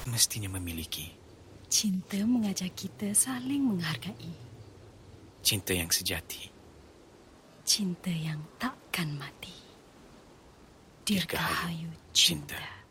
mestinya memiliki. Cinta mengajak kita saling menghargai. Cinta yang sejati. Cinta yang takkan mati. Dirgahayu cinta.